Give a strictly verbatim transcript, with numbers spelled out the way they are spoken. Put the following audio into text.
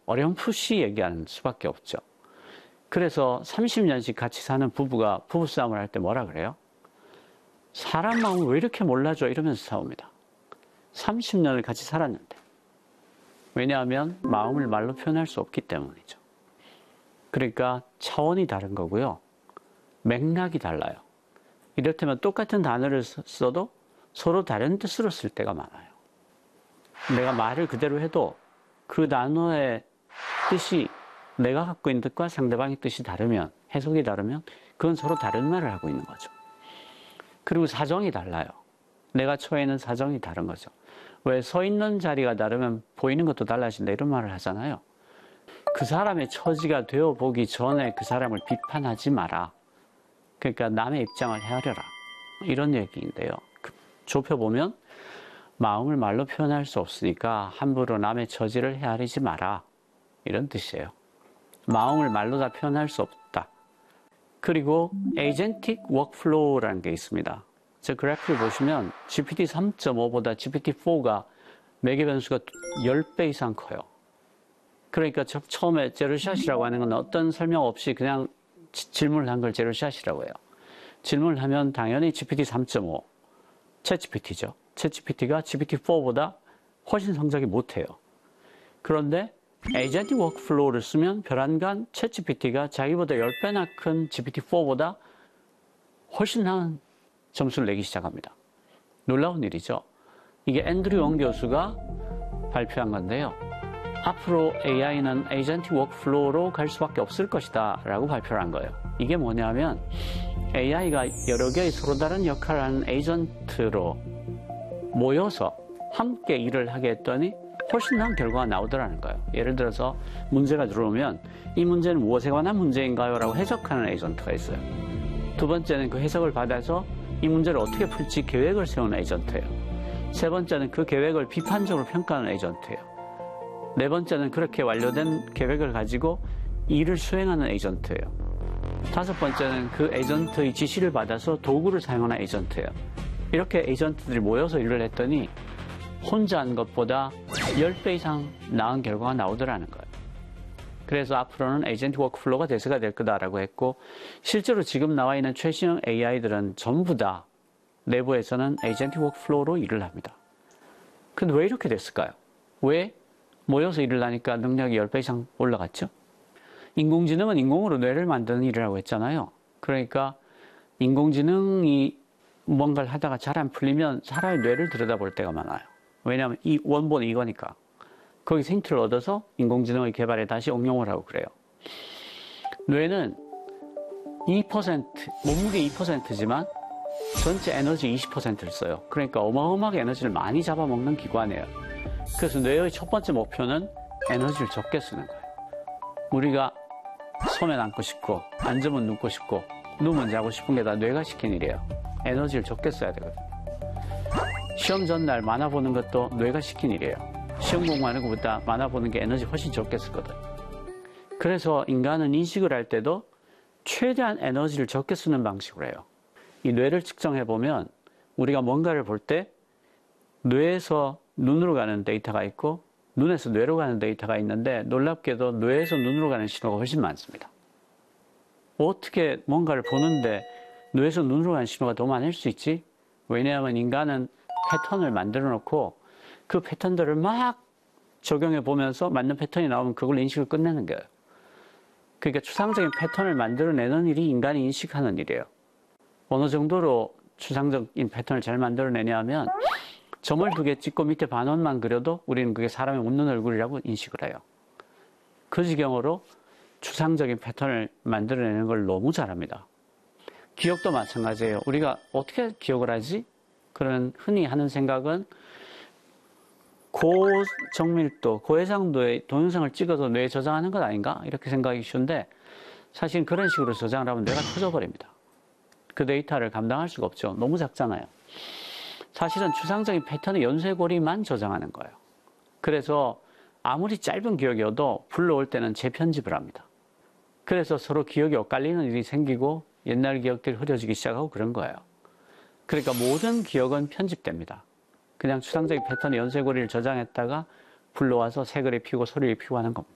어렴풋이 얘기하는 수밖에 없죠. 그래서 삼십 년씩 같이 사는 부부가 부부싸움을 할 때 뭐라 그래요? 사람 마음을 왜 이렇게 몰라줘? 이러면서 싸웁니다. 삼십 년을 같이 살았는데. 왜냐하면 마음을 말로 표현할 수 없기 때문이죠. 그러니까 차원이 다른 거고요. 맥락이 달라요. 이를테면 똑같은 단어를 써도 서로 다른 뜻으로 쓸 때가 많아요. 내가 말을 그대로 해도 그 단어의 뜻이 내가 갖고 있는 뜻과 상대방의 뜻이 다르면, 해석이 다르면 그건 서로 다른 말을 하고 있는 거죠. 그리고 사정이 달라요. 내가 처해 있는 사정이 다른 거죠. 왜 서 있는 자리가 다르면 보이는 것도 달라진다 이런 말을 하잖아요. 그 사람의 처지가 되어보기 전에 그 사람을 비판하지 마라. 그러니까 남의 입장을 헤아려라. 이런 얘기인데요. 좁혀보면 마음을 말로 표현할 수 없으니까 함부로 남의 처지를 헤아리지 마라. 이런 뜻이에요. 마음을 말로 다 표현할 수 없다. 그리고 에이전틱 워크플로우라는 게 있습니다. 저 그래프를 보시면 지피티 삼 점 오보다 지피티 사가 매개 변수가 십 배 이상 커요. 그러니까 처음에 제로샷이라고 하는 건 어떤 설명 없이 그냥 질문을 한 걸 제로샷이라고 해요. 질문을 하면 당연히 지피티 삼 점 오, 챗지피티죠. 챗지피티가 지피티 사보다 훨씬 성적이 못해요. 그런데 에이전틱 워크플로우를 쓰면 별안간 챗지피티가 자기보다 십 배나 큰 지피티 사보다 훨씬 나은 점수를 내기 시작합니다. 놀라운 일이죠. 이게 앤드류 영 교수가 발표한 건데요. 앞으로 에이아이는 에이전틱 워크플로우로 갈 수밖에 없을 것이다 라고 발표를 한 거예요. 이게 뭐냐면 에이아이가 여러 개의 서로 다른 역할을 하는 에이전트로 모여서 함께 일을 하게 했더니 훨씬 나은 결과가 나오더라는 거예요. 예를 들어서 문제가 들어오면 이 문제는 무엇에 관한 문제인가요? 라고 해석하는 에이전트가 있어요. 두 번째는 그 해석을 받아서 이 문제를 어떻게 풀지 계획을 세우는 에이전트예요. 세 번째는 그 계획을 비판적으로 평가하는 에이전트예요. 네 번째는 그렇게 완료된 계획을 가지고 일을 수행하는 에이전트예요. 다섯 번째는 그 에이전트의 지시를 받아서 도구를 사용하는 에이전트예요. 이렇게 에이전트들이 모여서 일을 했더니 혼자 한 것보다 십 배 이상 나은 결과가 나오더라는 거예요. 그래서 앞으로는 에이전틱 워크플로우가 대세가 될 거다라고 했고, 실제로 지금 나와 있는 최신형 에이아이들은 전부 다 내부에서는 에이전틱 워크플로우로 일을 합니다. 근데 왜 이렇게 됐을까요? 왜 모여서 일을 하니까 능력이 십 배 이상 올라갔죠? 인공지능은 인공으로 뇌를 만드는 일이라고 했잖아요. 그러니까 인공지능이 뭔가를 하다가 잘 안 풀리면 사람의 뇌를 들여다볼 때가 많아요. 왜냐하면 이 원본이 이거니까. 거기서 힌트를 얻어서 인공지능의 개발에 다시 응용을 하고 그래요. 뇌는 이 퍼센트, 몸무게 이 퍼센트지만 전체 에너지 이십 퍼센트를 써요. 그러니까 어마어마하게 에너지를 많이 잡아먹는 기관이에요. 그래서 뇌의 첫 번째 목표는 에너지를 적게 쓰는 거예요. 우리가 서면 앉고 싶고, 앉으면 눕고 싶고, 누우면 자고 싶은 게 다 뇌가 시킨 일이에요. 에너지를 적게 써야 되거든요. 시험 전날 만화 보는 것도 뇌가 시킨 일이에요. 시험 공부하는 것보다 만화 보는 게 에너지 훨씬 적게 쓰거든. 그래서 인간은 인식을 할 때도 최대한 에너지를 적게 쓰는 방식으로 해요. 이 뇌를 측정해보면 우리가 뭔가를 볼 때 뇌에서 눈으로 가는 데이터가 있고 눈에서 뇌로 가는 데이터가 있는데, 놀랍게도 뇌에서 눈으로 가는 신호가 훨씬 많습니다. 어떻게 뭔가를 보는데 뇌에서 눈으로 가는 신호가 더 많을 수 있지? 왜냐하면 인간은 패턴을 만들어 놓고 그 패턴들을 막 적용해 보면서 맞는 패턴이 나오면 그걸 인식을 끝내는 거예요. 그러니까 추상적인 패턴을 만들어내는 일이 인간이 인식하는 일이에요. 어느 정도로 추상적인 패턴을 잘 만들어내냐면 점을 두 개 찍고 밑에 반원만 그려도 우리는 그게 사람이 웃는 얼굴이라고 인식을 해요. 그 지경으로 추상적인 패턴을 만들어내는 걸 너무 잘합니다. 기억도 마찬가지예요. 우리가 어떻게 기억을 하지? 그런 흔히 하는 생각은 고정밀도, 고해상도의 동영상을 찍어서 뇌에 저장하는 것 아닌가? 이렇게 생각하기 쉬운데 사실 그런 식으로 저장을 하면 뇌가 터져버립니다. 그 데이터를 감당할 수가 없죠. 너무 작잖아요. 사실은 추상적인 패턴의 연쇄고리만 저장하는 거예요. 그래서 아무리 짧은 기억이어도 불러올 때는 재편집을 합니다. 그래서 서로 기억이 엇갈리는 일이 생기고 옛날 기억들이 흐려지기 시작하고 그런 거예요. 그러니까 모든 기억은 편집됩니다. 그냥 추상적인 패턴의 연쇄고리를 저장했다가 불러와서 색을 입히고 소리를 입히고 하는 겁니다.